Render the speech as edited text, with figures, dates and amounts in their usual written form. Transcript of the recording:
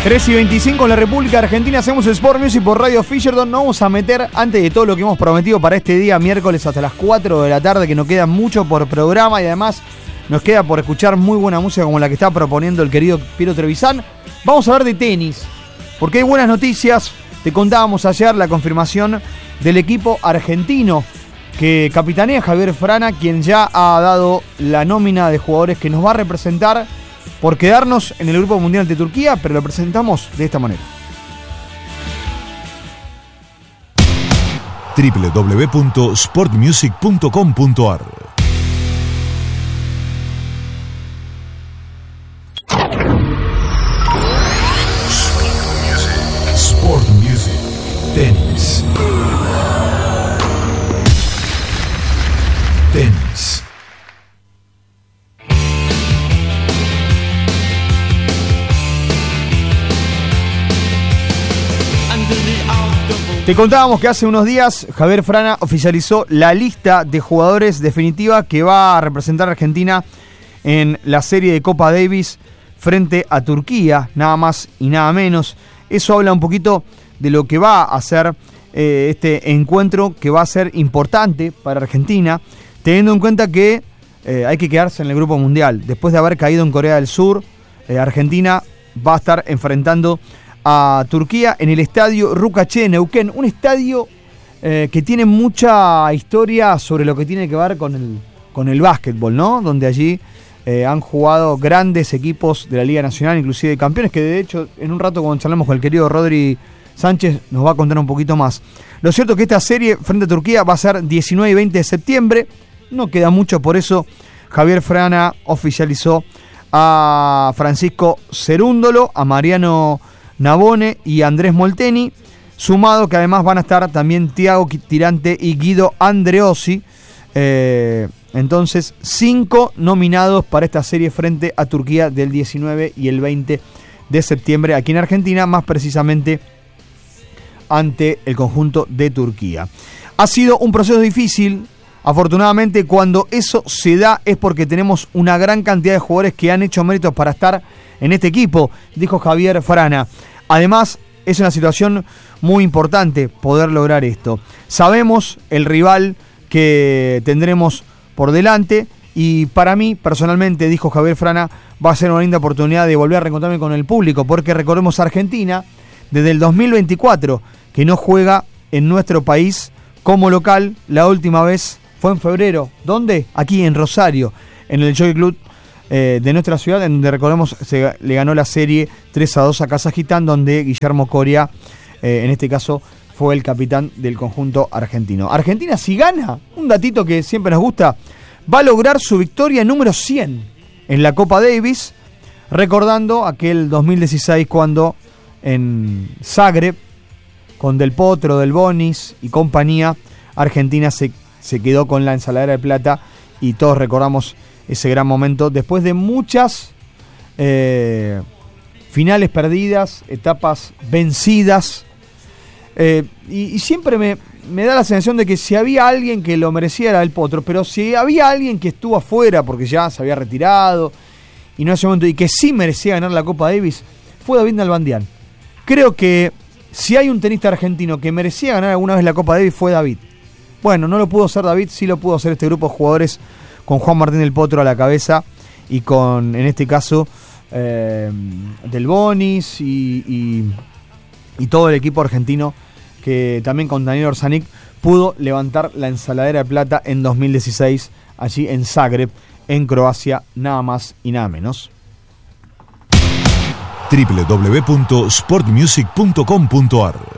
3:25 en la República Argentina. Hacemos Sport Music por Radio Fisherton. Nos vamos a meter, antes de todo lo que hemos prometido para este día, miércoles hasta las 4 de la tarde, que nos queda mucho por programa y además nos queda por escuchar muy buena música como la que está proponiendo el querido Piero Trevisan. Vamos a hablar de tenis, porque hay buenas noticias. Te contábamos ayer la confirmación del equipo argentino que capitanea Javier Frana, quien ya ha dado la nómina de jugadores que nos va a representar por quedarnos en el Grupo Mundial de Turquía, pero lo presentamos de esta manera. www.sportmusic.com.ar Sport Music. Tenis. Tenis. Te contábamos que hace unos días Javier Frana oficializó la lista de jugadores definitiva que va a representar a Argentina en la serie de Copa Davis frente a Turquía, nada más y nada menos. Eso habla un poquito de lo que va a ser este encuentro, que va a ser importante para Argentina, teniendo en cuenta que hay que quedarse en el Grupo Mundial. Después de haber caído en Corea del Sur, Argentina va a estar enfrentando a Turquía en el estadio Rukache de Neuquén, un estadio que tiene mucha historia sobre lo que tiene que ver con el básquetbol, ¿no? Donde allí han jugado grandes equipos de la Liga Nacional, inclusive de campeones, que de hecho en un rato cuando charlamos con el querido Rodri Sánchez nos va a contar un poquito más. Lo cierto es que esta serie frente a Turquía va a ser 19 y 20 de septiembre, no queda mucho, por eso Javier Frana oficializó a Francisco Cerúndolo, a Mariano Nabone y Andrés Molteni, sumado que además van a estar también Tiago Tirante y Guido Andreossi. Entonces 5 nominados para esta serie frente a Turquía del 19 y el 20 de septiembre aquí en Argentina, más precisamente ante el conjunto de Turquía. Ha sido un proceso difícil. Afortunadamente, cuando eso se da es porque tenemos una gran cantidad de jugadores que han hecho méritos para estar en este equipo, dijo Javier Frana. Además, es una situación muy importante poder lograr esto. Sabemos el rival que tendremos por delante y para mí, personalmente, dijo Javier Frana, va a ser una linda oportunidad de volver a reencontrarme con el público, porque recordemos Argentina, desde el 2024, que no juega en nuestro país como local. La última vez fue en febrero. ¿Dónde? Aquí en Rosario, en el Jockey Club de nuestra ciudad, en donde recordemos le ganó la serie 3-2 a Kazajistán, donde Guillermo Coria, en este caso, fue el capitán del conjunto argentino. Argentina, si gana, un datito que siempre nos gusta, va a lograr su victoria número 100 en la Copa Davis, recordando aquel 2016 cuando en Zagreb, con Del Potro, Del Bonis y compañía, Argentina se quedó con la ensaladera de plata y todos recordamos ese gran momento después de muchas finales perdidas, etapas vencidas, y siempre me da la sensación de que si había alguien que lo merecía era Del Potro, pero si había alguien que estuvo afuera porque ya se había retirado y no en ese momento, y que sí merecía ganar la Copa Davis, fue David Nalbandián. Creo que si hay un tenista argentino que merecía ganar alguna vez la Copa Davis fue David. Bueno, no lo pudo hacer David, sí lo pudo hacer este grupo de jugadores con Juan Martín Del Potro a la cabeza y con, en este caso, Del Bonis y todo el equipo argentino, que también con Daniel Orsanic pudo levantar la ensaladera de plata en 2016 allí en Zagreb, en Croacia, nada más y nada menos. www.sportmusic.com.ar